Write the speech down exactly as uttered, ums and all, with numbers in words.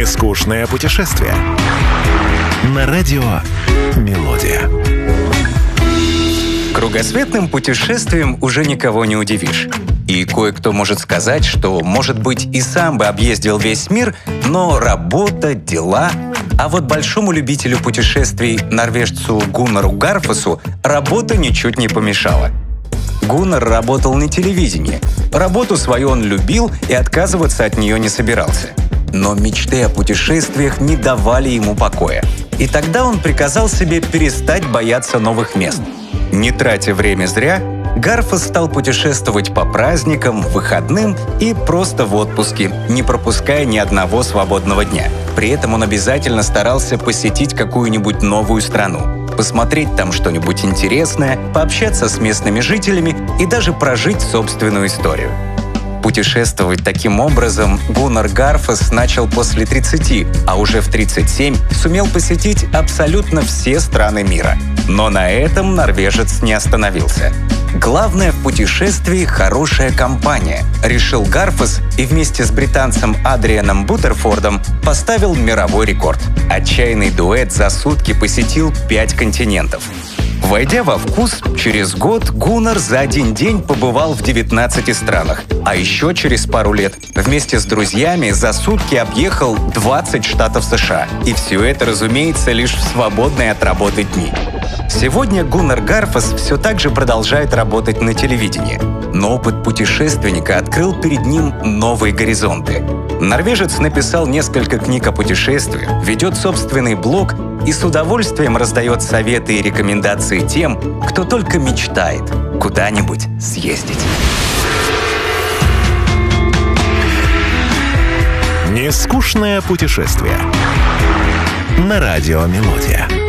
Нескучное путешествие. На радио «Мелодия». Кругосветным путешествием уже никого не удивишь. И кое-кто может сказать, что, может быть, и сам бы объездил весь мир, но работа, дела... А вот большому любителю путешествий, норвежцу Гуннару Гарфосу, работа ничуть не помешала. Гуннар работал на телевидении. Работу свою он любил и отказываться от нее не собирался. Но мечты о путешествиях не давали ему покоя. И тогда он приказал себе перестать бояться новых мест. Не тратя время зря, Гарфос стал путешествовать по праздникам, выходным и просто в отпуске, не пропуская ни одного свободного дня. При этом он обязательно старался посетить какую-нибудь новую страну, посмотреть там что-нибудь интересное, пообщаться с местными жителями и даже прожить собственную историю. Путешествовать таким образом Гуннар Гарфос начал после тридцати, а уже в тридцать семь сумел посетить абсолютно все страны мира. Но на этом норвежец не остановился. Главное в путешествии — хорошая компания, решил Гарфос и вместе с британцем Адрианом Бутерфордом поставил мировой рекорд. Отчаянный дуэт за сутки посетил пять континентов. Войдя во вкус, через год Гуннар за один день побывал в девятнадцати странах, а еще через пару лет вместе с друзьями за сутки объехал двадцать штатов США. И все это, разумеется, лишь в свободные от работы дни. Сегодня Гуннар Гарфос все так же продолжает работать на телевидении, но опыт путешественника открыл перед ним новые горизонты. Норвежец написал несколько книг о путешествиях, ведет собственный блог и с удовольствием раздает советы и рекомендации тем, кто только мечтает куда-нибудь съездить. Нескучное путешествие. На радио «Мелодия».